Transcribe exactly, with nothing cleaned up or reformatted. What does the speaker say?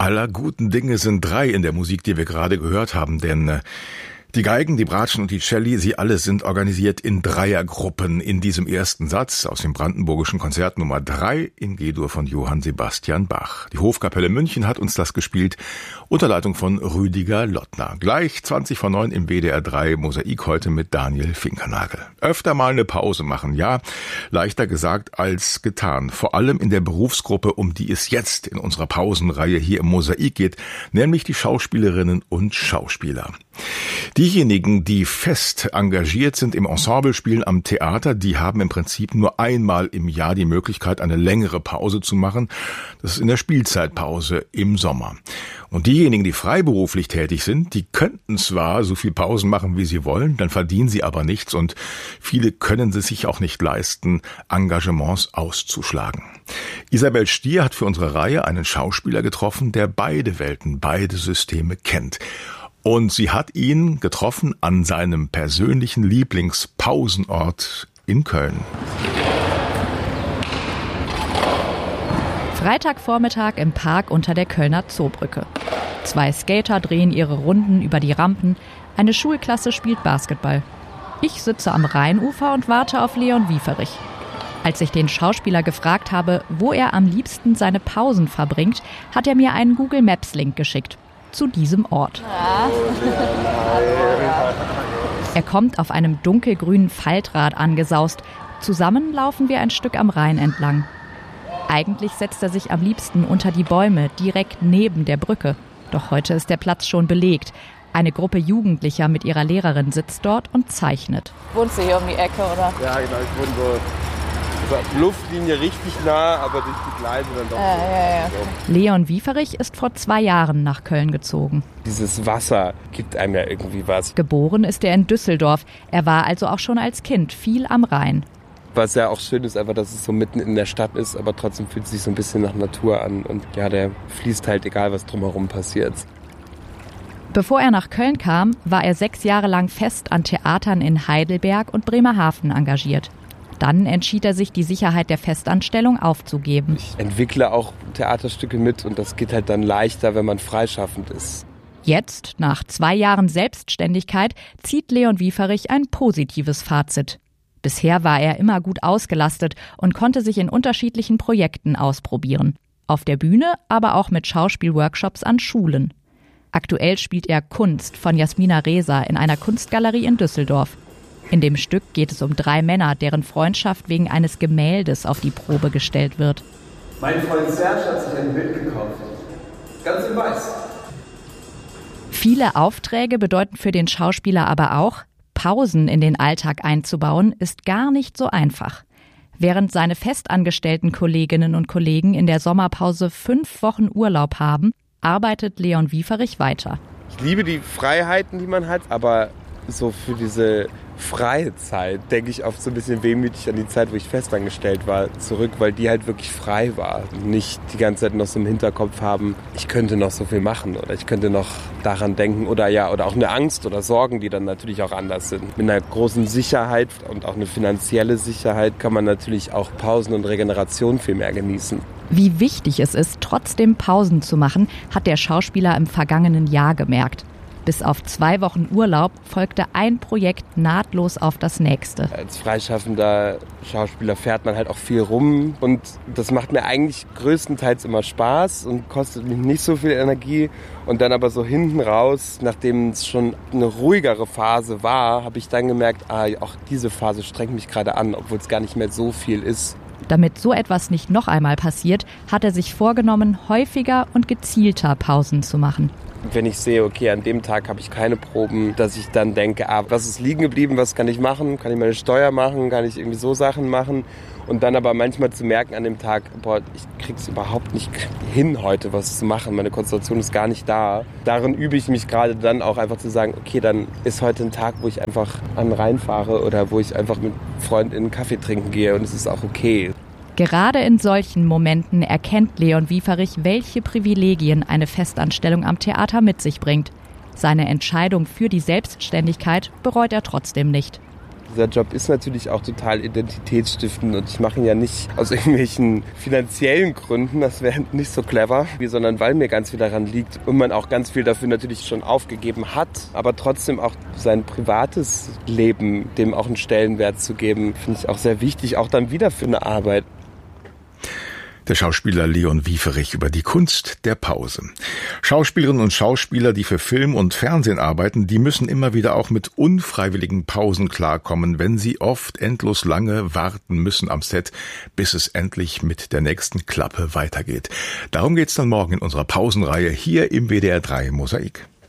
aller guten Dinge sind drei in der Musik, die wir gerade gehört haben, denn äh, die Geigen, die Bratschen und die Celli, sie alle sind organisiert in Dreiergruppen in diesem ersten Satz aus dem Brandenburgischen Konzert Nummer drei in G-Dur von Johann Sebastian Bach. Die Hofkapelle München hat uns das gespielt unter Leitung von Rüdiger Lottner. Gleich zwanzig vor neun im W D R drei Mosaik heute mit Daniel Finkernagel. Öfter mal eine Pause machen, ja, leichter gesagt als getan. Vor allem in der Berufsgruppe, um die es jetzt in unserer Pausenreihe hier im Mosaik geht, nämlich die Schauspielerinnen und Schauspieler. Diejenigen, die fest engagiert sind im Ensemblespielen am Theater, die haben im Prinzip nur einmal im Jahr die Möglichkeit, eine längere Pause zu machen. Das ist in der Spielzeitpause im Sommer. Und diejenigen, die freiberuflich tätig sind, die könnten zwar so viel Pausen machen, wie sie wollen, dann verdienen sie aber nichts und viele können es sich auch nicht leisten, Engagements auszuschlagen. Isabel Stier hat für unsere Reihe einen Schauspieler getroffen, der beide Welten, beide Systeme kennt. Und sie hat ihn getroffen an seinem persönlichen Lieblingspausenort in Köln. Freitagvormittag im Park unter der Kölner Zoobrücke. Zwei Skater drehen ihre Runden über die Rampen. Eine Schulklasse spielt Basketball. Ich sitze am Rheinufer und warte auf Leon Wieferich. Als ich den Schauspieler gefragt habe, wo er am liebsten seine Pausen verbringt, hat er mir einen Google Maps Link geschickt. Zu diesem Ort. Er kommt auf einem dunkelgrünen Faltrad angesaust. Zusammen laufen wir ein Stück am Rhein entlang. Eigentlich setzt er sich am liebsten unter die Bäume, direkt neben der Brücke. Doch heute ist der Platz schon belegt. Eine Gruppe Jugendlicher mit ihrer Lehrerin sitzt dort und zeichnet. Wohnst du hier um die Ecke, oder? Ja, genau. Ich wohne so Luftlinie richtig nah, aber durch die Gleise dann doch. Ja, ja, ja. So. Leon Wieferich ist vor zwei Jahren nach Köln gezogen. Dieses Wasser gibt einem ja irgendwie was. Geboren ist er in Düsseldorf. Er war also auch schon als Kind viel am Rhein. Was ja auch schön ist, einfach, dass es so mitten in der Stadt ist, aber trotzdem fühlt es sich so ein bisschen nach Natur an. Und ja, der fließt halt, egal was drumherum passiert. Bevor er nach Köln kam, war er sechs Jahre lang fest an Theatern in Heidelberg und Bremerhaven engagiert. Dann entschied er sich, die Sicherheit der Festanstellung aufzugeben. Ich entwickle auch Theaterstücke mit und das geht halt dann leichter, wenn man freischaffend ist. Jetzt, nach zwei Jahren Selbstständigkeit, zieht Leon Wieferich ein positives Fazit. Bisher war er immer gut ausgelastet und konnte sich in unterschiedlichen Projekten ausprobieren. Auf der Bühne, aber auch mit Schauspielworkshops an Schulen. Aktuell spielt er Kunst von Jasmina Reza in einer Kunstgalerie in Düsseldorf. In dem Stück geht es um drei Männer, deren Freundschaft wegen eines Gemäldes auf die Probe gestellt wird. Mein Freund Serge hat sich ein Bild gekauft. Ganz in weiß. Viele Aufträge bedeuten für den Schauspieler aber auch, Pausen in den Alltag einzubauen, ist gar nicht so einfach. Während seine festangestellten Kolleginnen und Kollegen in der Sommerpause fünf Wochen Urlaub haben, arbeitet Leon Wieferich weiter. Ich liebe die Freiheiten, die man hat, aber so für diese freie Zeit denke ich oft so ein bisschen wehmütig an die Zeit, wo ich festangestellt war, zurück, weil die halt wirklich frei war. Nicht die ganze Zeit noch so im Hinterkopf haben, ich könnte noch so viel machen oder ich könnte noch daran denken oder ja, oder auch eine Angst oder Sorgen, die dann natürlich auch anders sind. Mit einer großen Sicherheit und auch eine finanzielle Sicherheit kann man natürlich auch Pausen und Regeneration viel mehr genießen. Wie wichtig es ist, trotzdem Pausen zu machen, hat der Schauspieler im vergangenen Jahr gemerkt. Bis auf zwei Wochen Urlaub folgte ein Projekt nahtlos auf das nächste. Als freischaffender Schauspieler fährt man halt auch viel rum und das macht mir eigentlich größtenteils immer Spaß und kostet mich nicht so viel Energie. Und dann aber so hinten raus, nachdem es schon eine ruhigere Phase war, habe ich dann gemerkt, ah, auch diese Phase strengt mich gerade an, obwohl es gar nicht mehr so viel ist. Damit so etwas nicht noch einmal passiert, hat er sich vorgenommen, häufiger und gezielter Pausen zu machen. Wenn ich sehe, okay, an dem Tag habe ich keine Proben, dass ich dann denke, ah, was ist liegen geblieben, was kann ich machen? Kann ich meine Steuer machen? Kann ich irgendwie so Sachen machen? Und dann aber manchmal zu merken an dem Tag, boah, ich krieg's überhaupt nicht hin, heute was zu machen. Meine Konzentration ist gar nicht da. Darin übe ich mich gerade dann auch einfach zu sagen, okay, dann ist heute ein Tag, wo ich einfach an den Rhein fahre oder wo ich einfach mit Freunden einen Kaffee trinken gehe und es ist auch okay. Gerade in solchen Momenten erkennt Leon Wieferich, welche Privilegien eine Festanstellung am Theater mit sich bringt. Seine Entscheidung für die Selbstständigkeit bereut er trotzdem nicht. Dieser Job ist natürlich auch total identitätsstiftend und ich mache ihn ja nicht aus irgendwelchen finanziellen Gründen, das wäre nicht so clever, sondern weil mir ganz viel daran liegt und man auch ganz viel dafür natürlich schon aufgegeben hat, aber trotzdem auch sein privates Leben dem auch einen Stellenwert zu geben, finde ich auch sehr wichtig, auch dann wieder für eine Arbeit. Der Schauspieler Leon Wieferich über die Kunst der Pause. Schauspielerinnen und Schauspieler, die für Film und Fernsehen arbeiten, die müssen immer wieder auch mit unfreiwilligen Pausen klarkommen, wenn sie oft endlos lange warten müssen am Set, bis es endlich mit der nächsten Klappe weitergeht. Darum geht's dann morgen in unserer Pausenreihe hier im W D R drei Mosaik.